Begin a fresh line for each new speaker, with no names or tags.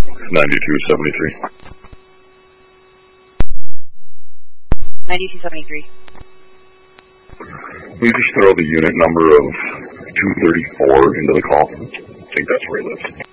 9273.
9273.
Will you just throw the unit number of 234 into the call? I think that's where he lives.